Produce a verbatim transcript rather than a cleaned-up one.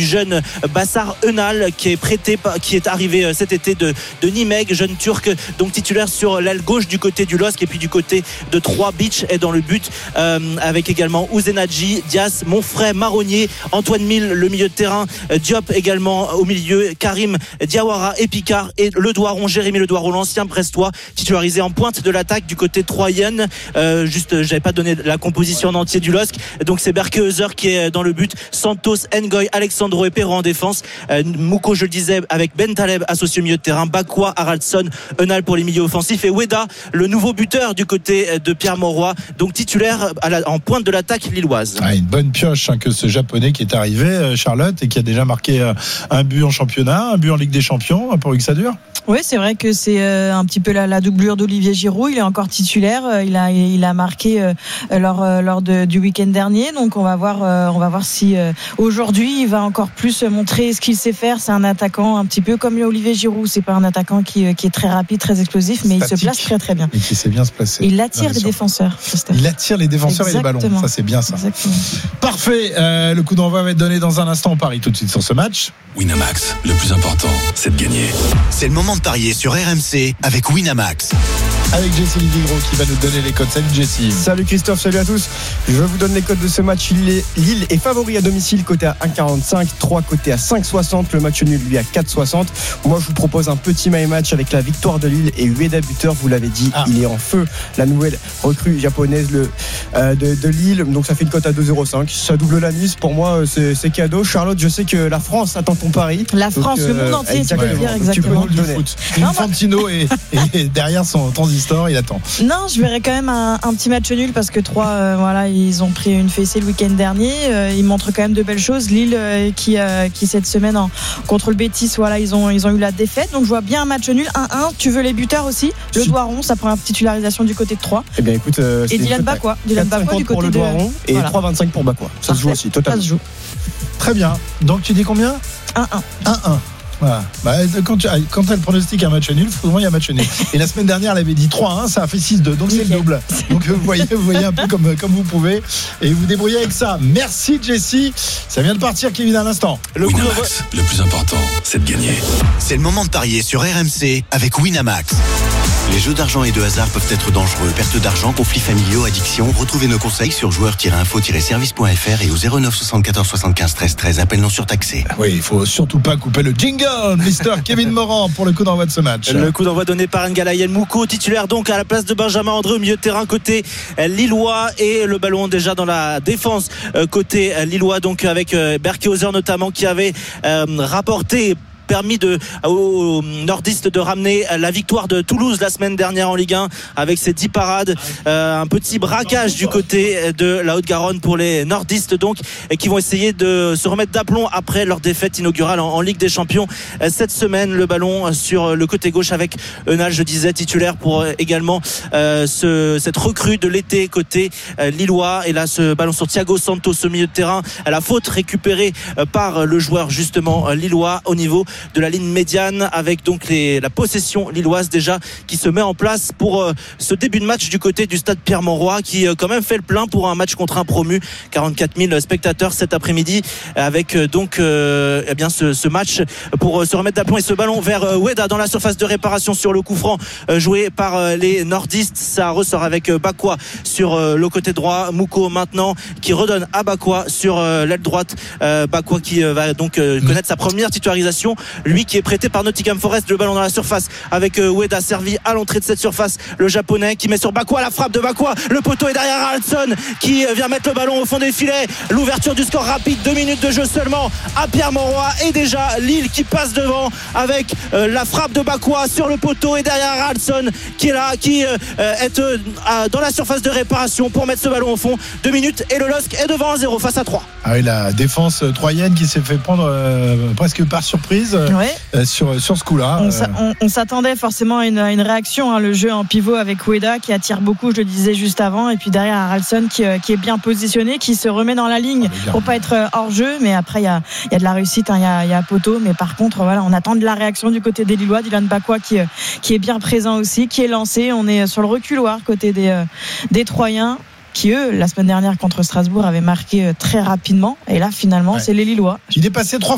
jeune Bassar Önal qui est prêté, qui est arrivé cet été de, de Nimeg, jeune turc donc titulaire sur l'aile gauche du côté du L O S C, et puis du côté de Troyes Beach est dans le but euh, avec également Ouzenadji, Dias, Monfray, Marronnier, Antoine Mille le milieu de terrain, Diop également au milieu, Karim Diawara et Picard, et Le Doiron, Jérémy Le Doiron, l'ancien Brestois, titularisé en pointe de l'attaque du côté troyen. Euh, juste, j'avais pas donné la composition en entier du L O S C, donc c'est Berkeheuser qui est dans le but, Santos, Ngoy, Alexandro et Perrault en défense, euh, Mouko, je le disais, avec Ben Taleb associé au milieu de terrain, Bakwa, Haraldsson, Önal pour les milieux offensifs, et Weda, le nouveau buteur du côté de Pierre Mauroy, donc titulaire à la, en pointe de l'attaque lilloise. Ah, une bonne pioche hein, que ce japonais qui est arrivé, Charlotte, et qui a déjà marqué euh, un but en championnat, un but en Ligue des Champions, pour que ça dure. Oui, c'est vrai que c'est euh, un petit peu la, la doublure d'Olivier Giroud. Il est encore titulaire. Euh, il a, il a marqué euh, lors, euh, lors de, du week-end dernier. Donc on va voir, euh, on va voir si euh, aujourd'hui il va encore plus montrer ce qu'il sait faire. C'est un attaquant un petit peu comme Olivier Giroud. C'est pas un attaquant qui, qui est très rapide, très explosif, mais Statique, il se place très très bien. Et qui sait bien se placer. Il attire les défenseurs. Christophe. Il attire les défenseurs. Exactement. Et les ballons. Ça c'est bien ça. Exactement. Parfait. Euh, le coup d'envoi va être donné dans un instant. On parie tout de suite sur ce match. Winamax, le plus important, c'est de gagner. C'est le moment de parier sur R M C avec Winamax. Avec Jessie Livigro qui va nous donner les codes. Salut Jessie. Salut Christophe, salut à tous. Je vous donne les codes de ce match. Lille est favori à domicile, côté à un virgule quarante-cinq, Troyes côté à cinq virgule soixante, le match nul lui à quatre virgule soixante. Moi je vous propose un petit my match avec la victoire de Lille et Ueda buteur, vous l'avez dit, ah. il est en feu, la nouvelle recrue japonaise le, euh, de, de Lille, donc ça fait une cote à deux virgule zéro cinq, ça double la mise, pour moi c'est, c'est cadeau. Charlotte, je sais que la France attend ton pari. La France, donc, le monde entier, tu peux le dire exactement. Tu peux nous le donner. Infantino et, et derrière son transistor, il attend. Non, je verrais quand même un, un petit match nul parce que Troyes, euh, voilà, ils ont pris une fessée le week-end dernier. Euh, ils montrent quand même de belles choses. Lille, euh, qui, euh, qui cette semaine en, contre le Betis, voilà, ils ont, ils ont eu la défaite. Donc je vois bien un match nul, un un. Tu veux les buteurs aussi? Le Doiron, sa première titularisation du côté de Troyes. Eh bien, écoute, euh, et Dylan Bakwa, Dylan Bakwa du côté pour le Doiron de... et voilà. trois virgule vingt-cinq pour Bakwa. Ça Parfait. Se joue aussi, totalement. Ça se joue. Très bien. Donc tu dis combien? un un. un un. Voilà. Bah, quand, tu, quand elle pronostique un match nul, souvent il y a un match nul. Et la semaine dernière, elle avait dit trois un, ça a fait six deux, donc c'est le double. Donc vous voyez, vous voyez un peu comme, comme vous pouvez et vous débrouillez avec ça. Merci Jessie. Ça vient de partir, Kevin, à l'instant. Le Winamax, le plus important, c'est de gagner. C'est le moment de parier sur R M C avec Winamax. Les jeux d'argent et de hasard peuvent être dangereux. Perte d'argent, conflits familiaux, addiction. Retrouvez nos conseils sur joueurs tiret info tiret service point f r et au zéro neuf soixante-quatorze soixante-quinze treize treize. Appel non surtaxé. Oui, il faut surtout pas couper le jingle. Mister Kevin Morand pour le coup d'envoi de ce match. Le coup d'envoi donné par Ngalayen Mouko, titulaire donc à la place de Benjamin André au milieu de terrain côté lillois, et le ballon déjà dans la défense côté lillois, donc avec Berkeheuser notamment qui avait euh, rapporté permis de, aux nordistes de ramener la victoire de Toulouse la semaine dernière en Ligue un avec ses dix parades. Euh, un petit braquage du côté de la Haute-Garonne pour les nordistes donc, qui vont essayer de se remettre d'aplomb après leur défaite inaugurale en, en Ligue des Champions cette semaine. Le ballon sur le côté gauche avec Önal, je disais, titulaire pour également euh, ce, cette recrue de l'été côté euh, lillois. Et là ce ballon sur Thiago Santos au milieu de terrain, à la faute récupérée euh, par le joueur justement euh, lillois au niveau de la ligne médiane, avec donc les, la possession lilloise déjà qui se met en place pour euh, ce début de match du côté du stade Pierre Mauroy, qui euh, quand même fait le plein pour un match contre un promu. quarante-quatre mille spectateurs cet après-midi, avec euh, donc euh, eh bien ce, ce match pour euh, se remettre d'aplomb. Et ce ballon vers euh, Weda dans la surface de réparation sur le coup franc euh, joué par euh, les nordistes. Ça ressort avec euh, Bakwa sur euh, le côté droit. Mouko maintenant qui redonne à Bakwa sur euh, l'aile droite. euh, Bakwa qui euh, va donc euh, connaître sa première titularisation, lui qui est prêté par Nottingham Forest. Le ballon dans la surface avec euh, Weda servi à l'entrée de cette surface, le japonais qui met sur Bakwa, la frappe de Bakwa, le poteau est derrière Haraldsson qui euh, vient mettre le ballon au fond des filets. L'ouverture du score rapide, deux minutes de jeu seulement à Pierre Mauroy, et déjà Lille qui passe devant avec euh, la frappe de Bakwa sur le poteau, et derrière Haraldsson qui est là, qui euh, est euh, dans la surface de réparation pour mettre ce ballon au fond. Deux minutes et le L O S C est devant un zéro face à trois. Ah oui, la défense troyenne qui s'est fait prendre euh, presque par surprise euh, ouais. euh, sur, sur ce coup-là. On, euh... s'a, on, on s'attendait forcément à une, à une réaction, hein, le jeu en pivot avec Weda qui attire beaucoup, je le disais juste avant, et puis derrière Haraldsson qui, euh, qui est bien positionné, qui se remet dans la ligne ah, pour pas être euh, hors jeu, mais après il y a, y a de la réussite, il hein, y, a, y a poteau, mais par contre voilà, on attend de la réaction du côté des Lillois. Dylan Bakwa qui, euh, qui est bien présent aussi, qui est lancé. On est sur le reculoir côté des, euh, des Troyens, qui eux la semaine dernière contre Strasbourg avaient marqué très rapidement, et là finalement ouais. c'est les Lillois. Il est passé trois